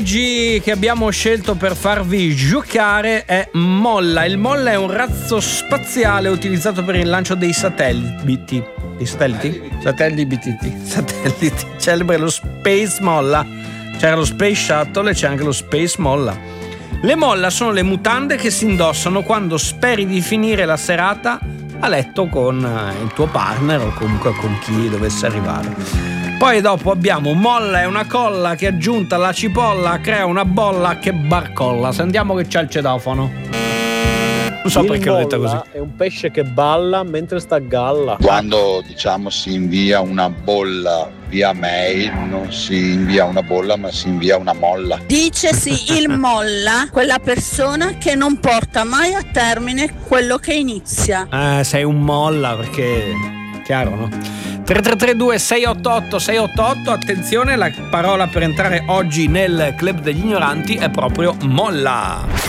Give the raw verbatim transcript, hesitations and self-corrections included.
Oggi che abbiamo scelto per farvi giocare è Molla. Il Molla è un razzo spaziale utilizzato per il lancio dei satelliti. Dei satelliti? Satelliti. Satelliti. Celebre lo Space Molla. C'era lo Space Shuttle e c'è anche lo Space Molla. Le Molla sono le mutande che si indossano quando speri di finire la serata a letto con il tuo partner o comunque con chi dovesse arrivare. Poi dopo abbiamo Molla è una colla che aggiunta alla cipolla crea una bolla che barcolla. Sentiamo che c'è il citofono. Non so il perché l'ho detta così. È un pesce che balla mentre sta a galla. Quando diciamo si invia una bolla via mail, non si invia una bolla ma si invia una molla. Dicesi il molla, quella persona che non porta mai a termine quello che inizia. Eh, sei un molla perché chiaro, no? tre tre tre due sei otto otto sei otto otto. Attenzione, la parola per entrare oggi nel club degli ignoranti è proprio molla.